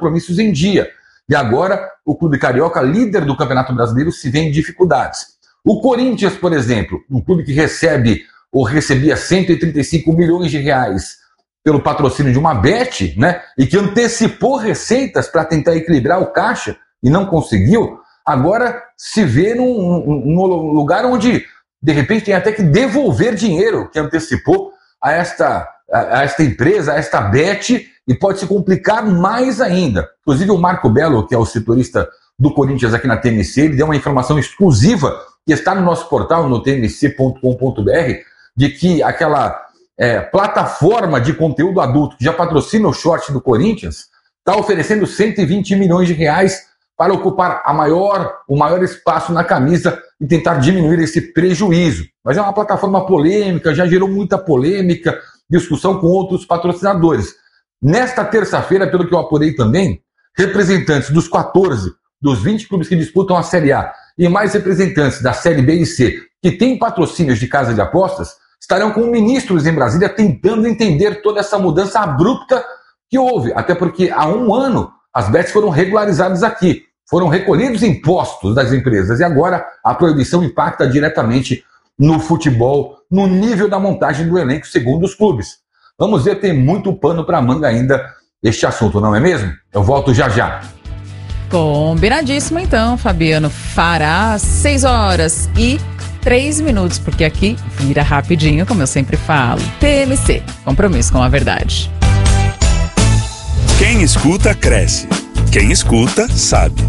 compromissos em dia. E agora o clube carioca, líder do Campeonato Brasileiro, se vê em dificuldades. O Corinthians, por exemplo, um clube que recebe ou recebia 135 milhões de reais pelo patrocínio de uma bet, né, e que antecipou receitas para tentar equilibrar o caixa e não conseguiu, agora se vê num lugar onde, de repente, tem até que devolver dinheiro que antecipou a esta empresa, a esta bet, e pode se complicar mais ainda. Inclusive o Marco Belo, que é o setorista do Corinthians aqui na TMC, ele deu uma informação exclusiva que está no nosso portal, no tmc.com.br, de que aquela plataforma de conteúdo adulto que já patrocina o short do Corinthians está oferecendo 120 milhões de reais para ocupar o maior espaço na camisa e tentar diminuir esse prejuízo. Mas é uma plataforma polêmica, já gerou muita polêmica, discussão com outros patrocinadores. Nesta terça-feira, pelo que eu apurei também, representantes dos 14, dos 20 clubes que disputam a Série A e mais representantes da Série B e C, que têm patrocínios de casa de apostas, estarão com ministros em Brasília tentando entender toda essa mudança abrupta que houve. Até porque há um ano as bets foram regularizadas aqui, foram recolhidos impostos das empresas e agora a proibição impacta diretamente no futebol, no nível da montagem do elenco, segundo os clubes. Vamos ver, tem muito pano para manga ainda este assunto, não é mesmo? Eu volto já já. Combinadíssimo então, Fabiano. Fará 6h03, porque aqui vira rapidinho, como eu sempre falo. TMC, compromisso com a verdade. Quem escuta, cresce. Quem escuta, sabe.